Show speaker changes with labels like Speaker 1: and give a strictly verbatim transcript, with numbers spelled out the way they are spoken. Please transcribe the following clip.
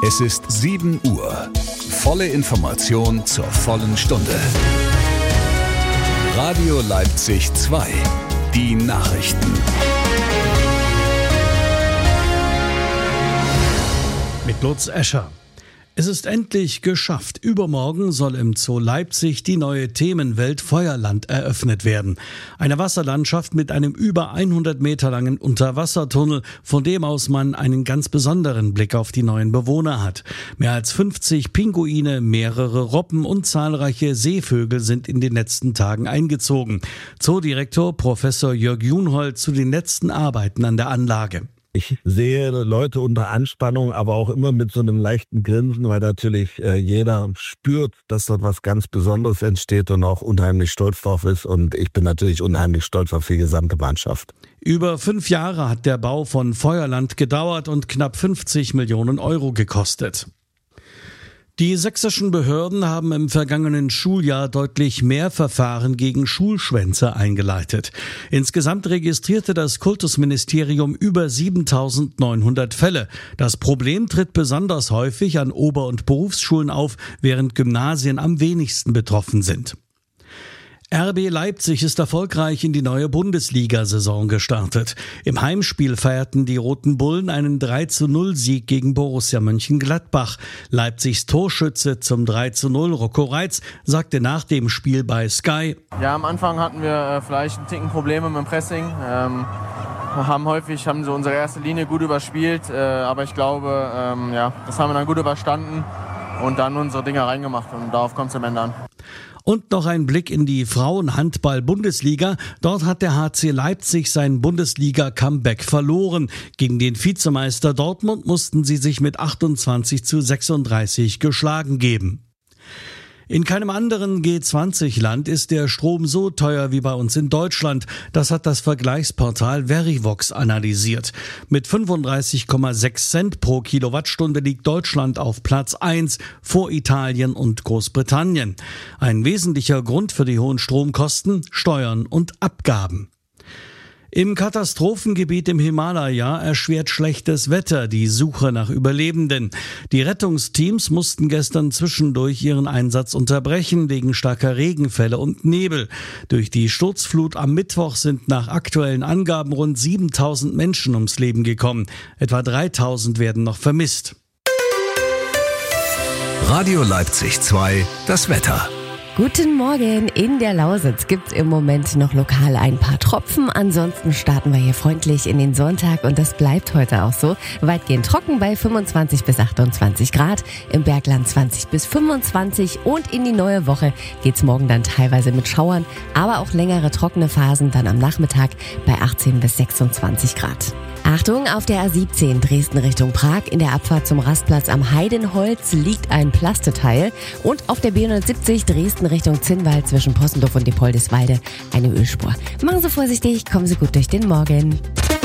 Speaker 1: Es ist sieben Uhr. Volle Information zur vollen Stunde. Radio Leipzig zwei. Die Nachrichten.
Speaker 2: Mit Lutz Escher. Es ist endlich geschafft. Übermorgen soll im Zoo Leipzig die neue Themenwelt Feuerland eröffnet werden. Eine Wasserlandschaft mit einem über hundert Meter langen Unterwassertunnel, von dem aus man einen ganz besonderen Blick auf die neuen Bewohner hat. Mehr als fünfzig Pinguine, mehrere Robben und zahlreiche Seevögel sind in den letzten Tagen eingezogen. Zoodirektor Professor Jörg Junhold zu den letzten Arbeiten an der Anlage.
Speaker 3: Ich sehe Leute unter Anspannung, aber auch immer mit so einem leichten Grinsen, weil natürlich äh, jeder spürt, dass dort was ganz Besonderes entsteht und auch unheimlich stolz drauf ist. Und ich bin natürlich unheimlich stolz auf die gesamte Mannschaft.
Speaker 2: Über fünf Jahre hat der Bau von Feuerland gedauert und knapp fünfzig Millionen Euro gekostet. Die sächsischen Behörden haben im vergangenen Schuljahr deutlich mehr Verfahren gegen Schulschwänze eingeleitet. Insgesamt registrierte das Kultusministerium über siebentausendneunhundert Fälle. Das Problem tritt besonders häufig an Ober- und Berufsschulen auf, während Gymnasien am wenigsten betroffen sind. R B Leipzig ist erfolgreich in die neue Bundesliga-Saison gestartet. Im Heimspiel feierten die Roten Bullen einen drei zu null Sieg gegen Borussia Mönchengladbach. Leipzigs Torschütze zum drei zu null, Rocco Reitz, sagte nach dem Spiel bei Sky:
Speaker 4: Ja, am Anfang hatten wir äh, vielleicht ein Ticken Probleme mit dem Pressing. Ähm, haben häufig haben so unsere erste Linie gut überspielt, äh, aber ich glaube, ähm, ja, das haben wir dann gut überstanden und dann unsere Dinger reingemacht und darauf kommt es am Ende an.
Speaker 2: Und noch ein Blick in die Frauenhandball-Bundesliga. Dort hat der H C Leipzig sein Bundesliga-Comeback verloren. Gegen den Vizemeister Dortmund mussten sie sich mit achtundzwanzig zu sechsunddreißig geschlagen geben. In keinem anderen G zwanzig Land ist der Strom so teuer wie bei uns in Deutschland. Das hat das Vergleichsportal Verivox analysiert. Mit fünfunddreißig Komma sechs Cent pro Kilowattstunde liegt Deutschland auf Platz eins vor Italien und Großbritannien. Ein wesentlicher Grund für die hohen Stromkosten: Steuern und Abgaben. Im Katastrophengebiet im Himalaya erschwert schlechtes Wetter die Suche nach Überlebenden. Die Rettungsteams mussten gestern zwischendurch ihren Einsatz unterbrechen wegen starker Regenfälle und Nebel. Durch die Sturzflut am Mittwoch sind nach aktuellen Angaben rund siebentausend Menschen ums Leben gekommen. Etwa dreitausend werden noch vermisst.
Speaker 1: Radio Leipzig zwei, das Wetter.
Speaker 5: Guten Morgen. In der Lausitz gibt's im Moment noch lokal ein paar Tropfen. Ansonsten starten wir hier freundlich in den Sonntag und das bleibt heute auch so. Weitgehend trocken bei fünfundzwanzig bis achtundzwanzig Grad, im Bergland zwanzig bis fünfundzwanzig und in die neue Woche geht's morgen dann teilweise mit Schauern, aber auch längere trockene Phasen dann am Nachmittag bei achtzehn bis sechsundzwanzig Grad. Achtung, auf der A siebzehn Dresden Richtung Prag in der Abfahrt zum Rastplatz am Heidenholz liegt ein Plasteteil und auf der B hundertsiebzig Dresden Richtung Zinnwald zwischen Possendorf und Diepoldeswalde eine Ölspur. Machen Sie vorsichtig, kommen Sie gut durch den Morgen.